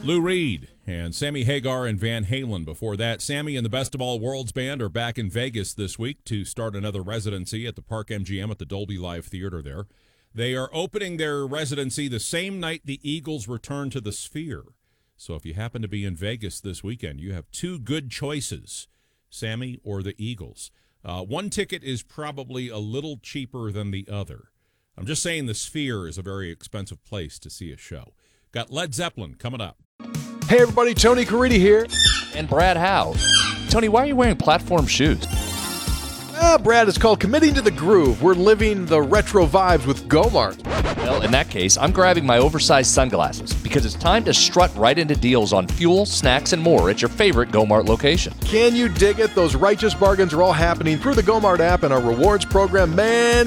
Lou Reed and Sammy Hagar and Van Halen before that. Sammy and the Best of All Worlds Band are back in Vegas this week to start another residency at the Park MGM at the Dolby Live Theater there. They are opening their residency the same night the Eagles return to the Sphere. So if you happen to be in Vegas this weekend, you have two good choices, Sammy or the Eagles. One ticket is probably a little cheaper than the other. I'm just saying the Sphere is a very expensive place to see a show. Got Led Zeppelin coming up. Hey everybody, Tony Caridi here. And Brad Howe. Tony, why are you wearing platform shoes? Brad, it's called Committing to the Groove. We're living the retro vibes with Gomart. Well, in that case, I'm grabbing my oversized sunglasses because it's time to strut right into deals on fuel, snacks, and more at your favorite Gomart location. Can you dig it? Those righteous bargains are all happening through the Gomart app and our rewards program. Man,